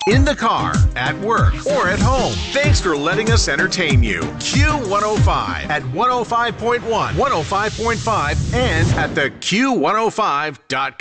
in the car, at work, or at home. Thanks for letting us entertain you. Q105 at 105.1, 105.5, and at the Q105.com.